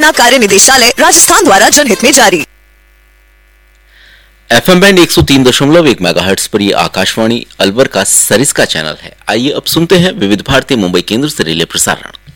दुर्घटना कार्य निदेशालय राजस्थान द्वारा जनहित में जारी। FM बैंड 103.1 मेगाहर्ट्ज पर ये आकाशवाणी अलवर का सरिस्का चैनल है। आइए अब सुनते हैं विविध भारती मुंबई केंद्र से रिले प्रसारण।